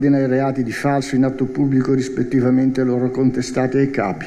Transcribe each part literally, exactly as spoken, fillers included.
ai reati di falso in atto pubblico rispettivamente loro contestati ai capi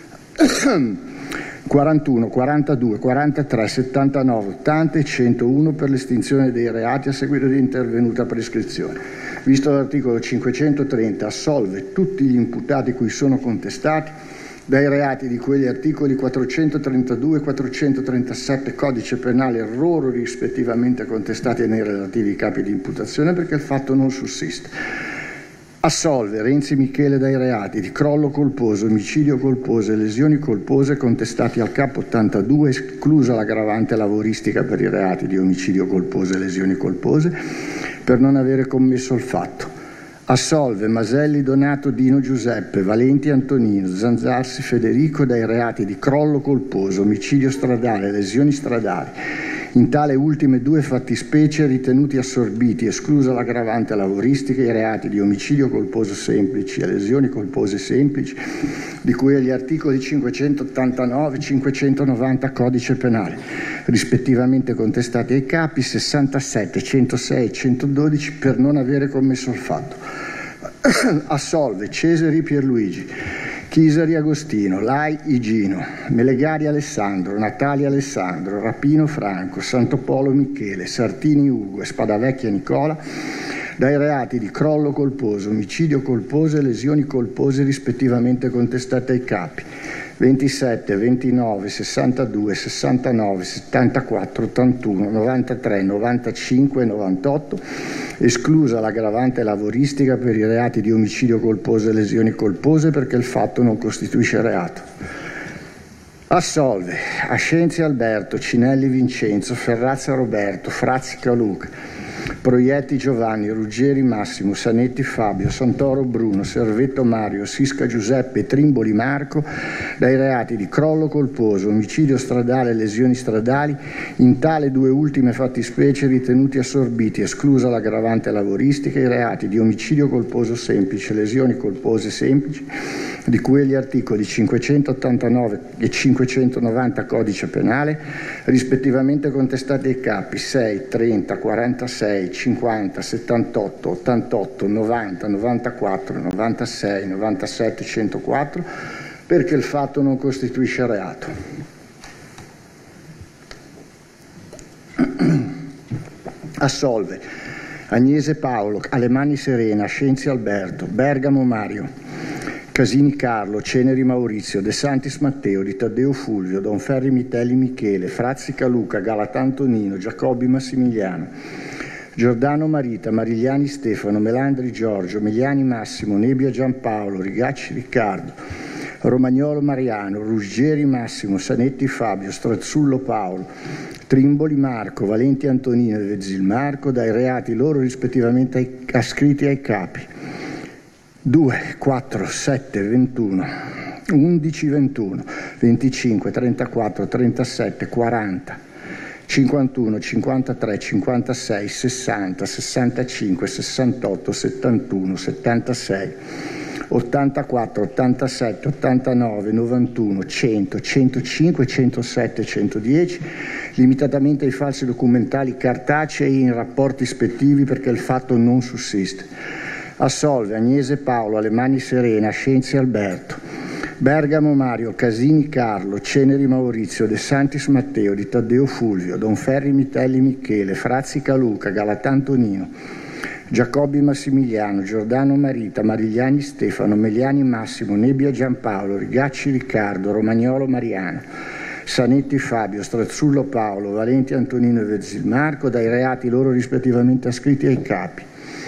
quarantuno, quarantadue, quarantatré, settantanove, ottanta e centouno per l'estinzione dei reati a seguito di intervenuta prescrizione. Visto l'articolo cinquecentotrenta, assolve tutti gli imputati cui sono contestati dai reati di quegli articoli quattrocentotrentadue e quattrocentotrentasette Codice Penale loro rispettivamente contestati nei relativi capi di imputazione perché il fatto non sussiste. Assolve Renzi Michele dai reati di crollo colposo, omicidio colposo e lesioni colpose contestati al capo ottantadue, esclusa l'aggravante lavoristica per i reati di omicidio colposo e lesioni colpose, per non avere commesso il fatto. Assolve Maselli Donato Dino Giuseppe, Valenti Antonino, Zanzarsi Federico dai reati di crollo colposo, omicidio stradale e lesioni stradali. In tale ultime due fattispecie ritenuti assorbiti, esclusa l'aggravante lavoristica, i reati di omicidio colposo semplici e lesioni colpose semplici, di cui agli articoli cinquecentottantanove e cinquecentonovanta Codice Penale, rispettivamente contestati ai capi sessantasette, centosei e centododici per non avere commesso il fatto. Assolve Cesari Pierluigi, Chisari Agostino, Lai Igino, Melegari Alessandro, Natalia Alessandro, Rapino Franco, Santopolo Michele, Sartini Ugo e Spadavecchia Nicola dai reati di crollo colposo, omicidio colposo e lesioni colpose rispettivamente contestate ai capi ventisette, ventinove, sessantadue, sessantanove, settantaquattro, ottantuno, novantatré, novantacinque e novantotto, esclusa l'aggravante lavoristica per i reati di omicidio colposo e lesioni colpose perché il fatto non costituisce reato. Assolve Ascenzi Alberto, Cinelli Vincenzo, Ferrazza Roberto, Frazzica Luca, Proietti Giovanni, Ruggeri Massimo, Sanetti Fabio, Santoro Bruno, Servetto Mario, Sisca Giuseppe e Trimboli Marco dai reati di crollo colposo, omicidio stradale e lesioni stradali, in tale due ultime fattispecie ritenuti assorbiti, esclusa l'aggravante lavoristica, i reati di omicidio colposo semplice, lesioni colpose semplici, di cui agli articoli cinquecentottantanove e cinquecentonovanta Codice Penale, rispettivamente contestati ai capi sei, trenta, quarantasei, cinquanta, settantotto, ottantotto, novanta, novantaquattro, novantasei, novantasette, centoquattro, perché il fatto non costituisce reato. Assolve Agnese Paolo, Alemani Serena, Ascenzi Alberto, Bergamo Mario, Casini Carlo, Ceneri Maurizio, De Santis Matteo, Di Taddeo Fulvio, Donferri Mitelli Michele, Frazzica Luca, Galata Antonino, Giacobbi Massimiliano, Giordano Marita, Marigliani Stefano, Melandri Giorgio, Meliani Massimo, Nebbia Giampaolo, Rigacci Riccardo, Romagnolo Mariano, Ruggeri Massimo, Sanetti Fabio, Strazzullo Paolo, Trimboli Marco, Valenti Antonino e Vezzil Marco dai reati loro rispettivamente ai, ascritti ai capi due, quattro, sette, ventuno, undici, ventuno, venticinque, trentaquattro, trentasette, quaranta, cinquantuno, cinquantatré, cinquantasei, sessanta, sessantacinque, sessantotto, settantuno, settantasei, ottantaquattro, ottantasette, ottantanove, novantuno, cento, centocinque, centosette, centodieci, limitatamente ai falsi documentali cartacei in rapporti ispettivi perché il fatto non sussiste. Assolve Agnese Paolo, Alemani Serena, Ascenzi Alberto, Bergamo Mario, Casini Carlo, Ceneri Maurizio, De Santis Matteo, Di Taddeo Fulvio, Donferri Mitelli Michele, Frazzica Luca, Galata Antonino, Giacobbi Massimiliano, Giordano Marita, Marigliani Stefano, Meliani Massimo, Nebbia Giampaolo, Rigacci Riccardo, Romagnolo Mariano, Sanetti Fabio, Strazzullo Paolo, Valenti Antonino e Vezzil Marco dai reati loro rispettivamente ascritti ai capi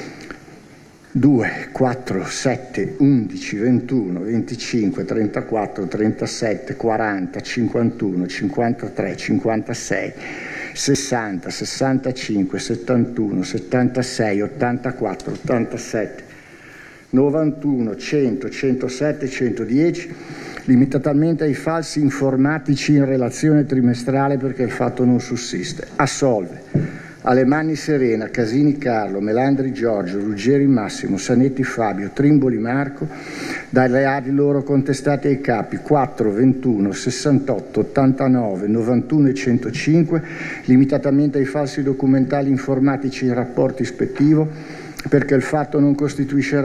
due, quattro, sette, undici, ventuno, venticinque, trentaquattro, trentasette, quaranta, cinquantuno, cinquantatré, cinquantasei, sessanta, sessantacinque, settantuno, settantasei, ottantaquattro, ottantasette, novantuno, cento, centosette, centodieci, limitatamente ai falsi informatici in relazione trimestrale perché il fatto non sussiste. Assolve Alemani Serena, Casini Carlo, Melandri Giorgio, Ruggeri Massimo, Sanetti Fabio, Trimboli Marco dai reati loro contestati ai capi quattro, ventuno, sessantotto, ottantanove, novantuno e centocinque, limitatamente ai falsi documentali informatici in rapporto ispettivo perché il fatto non costituisce